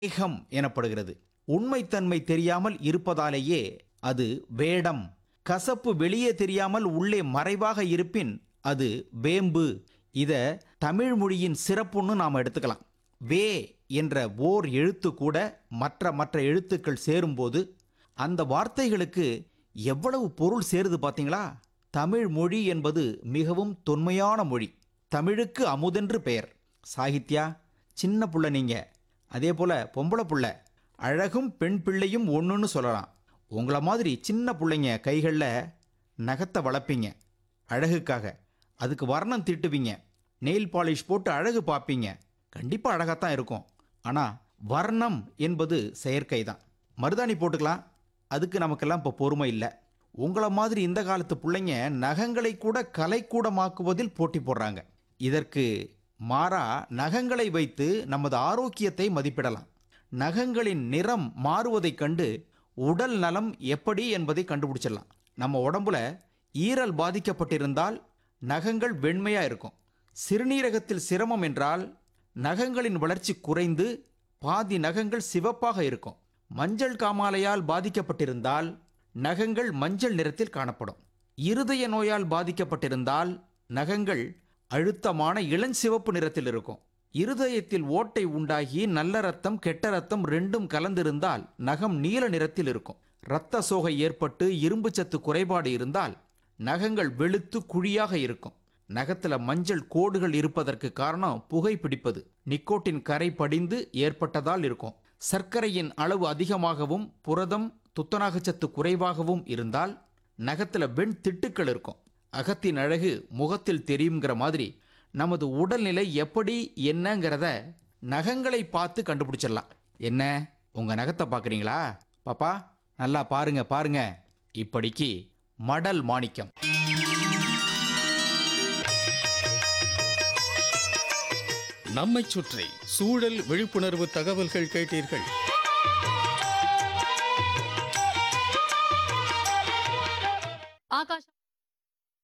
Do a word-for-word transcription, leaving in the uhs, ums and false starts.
ஏகம் எனப்படுகிறது. உண்மைத்தன்மை தெரியாமல் இருப்பதாலேயே அது வேடம். கசப்பு வெளியே தெரியாமல் உள்ளே மறைவாக இருப்பின் அது வேம்பு. இத தமிழ் மொழியின் சிறப்புன்னு நாம் எடுத்துக்கலாம். வே என்ற ஓர் எழுத்து கூட மற்ற மற்ற எழுத்துக்கள் சேரும்போது அந்த வார்த்தைகளுக்கு எவ்வளவு பொருள் சேருது பார்த்தீங்களா? தமிழ் மொழி என்பது மிகவும் தொன்மையான மொழி. தமிழுக்கு அமுதென்று பெயர். சாகித்யா, சின்ன புள்ள நீங்க, அதே போல பொம்பளை புள்ள, அழகும் பெண் பிள்ளையும் ஒன்றுன்னு சொல்லலாம். உங்களை மாதிரி சின்ன பிள்ளைங்க கைகளில் நகத்தை வளர்ப்பீங்க அழகுக்காக. அதுக்கு வர்ணம் தீட்டுவீங்க, நெயில் பாலிஷ் போட்டு அழகு பார்ப்பீங்க. கண்டிப்பாக அழகாத்தான் இருக்கும். ஆனால் வர்ணம் என்பது செயற்கை தான். மருதாணி போட்டுக்கலாம், அதுக்கு நமக்கெல்லாம் இப்போ பொறுமை இல்லை. உங்களை மாதிரி இந்த காலத்து பிள்ளைங்க நகங்களை கூட கலைக்கூடமாக்குவதில் போட்டி போடுறாங்க. இதற்கு மாறா நகங்களை வைத்து நமது ஆரோக்கியத்தை மதிப்பிடலாம். நகங்களின் நிறம் மாறுவதைக் கண்டு உடல் நலம் எப்படி என்பதை கண்டுபிடிச்சிடலாம். நம்ம உடம்புல ஈரல் பாதிக்கப்பட்டிருந்தால் நகங்கள் வெண்மையாக இருக்கும். சிறுநீரகத்தில் சிரமம் என்றால் நகங்களின் வளர்ச்சி குறைந்து பாதி நகங்கள் சிவப்பாக இருக்கும். மஞ்சள் காமாலையால் பாதிக்கப்பட்டிருந்தால் நகங்கள் மஞ்சள் நிறத்தில் காணப்படும். இருதய நோயால் பாதிக்கப்பட்டிருந்தால் நகங்கள் அழுத்தமான இளஞ்சிவப்பு நிறத்தில் இருக்கும். இருதயத்தில் ஓட்டை உண்டாகி நல்ல ரத்தம் கெட்ட ரத்தம் ரெண்டும் கலந்திருந்தால் நகம் நீல நிறத்தில் இருக்கும். இரத்த சோகை ஏற்பட்டு இரும்பு சத்து குறைபாடு இருந்தால் நகங்கள் வெளுத்து குழியாக இருக்கும். நகத்தில் மஞ்சள் கோடுகள் இருப்பதற்கு காரணம் புகை பிடிப்பது, நிக்கோட்டின் கரை படிந்து ஏற்பட்டதால் இருக்கும். சர்க்கரையின் அளவு அதிகமாகவும் புரதம் துத்தநாகச்சத்து குறைவாகவும் இருந்தால் நகத்தில் வெண் திட்டுக்கள் இருக்கும். அகத்தின் அழகு முகத்தில் தெரியுங்கிற மாதிரி நமது உடல்நிலை எப்படி என்னங்கிறத நகங்களை பார்த்து கண்டுபிடிச்சிடலாம். என்ன, உங்க நகத்தை பார்க்குறீங்களா? பாப்பா, நல்லா பாருங்க பாருங்க. இப்படிக்கு மடல் மாணிக்கம். நம்மைச் சுற்றி சூழல் விழிப்புணர்வு தகவல்கள் கேட்டீர்கள். ஆகாஷ்